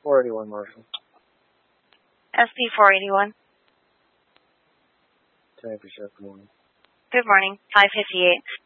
481, Marshall. SP 481. 10 for Chef, good morning. Good morning. 558.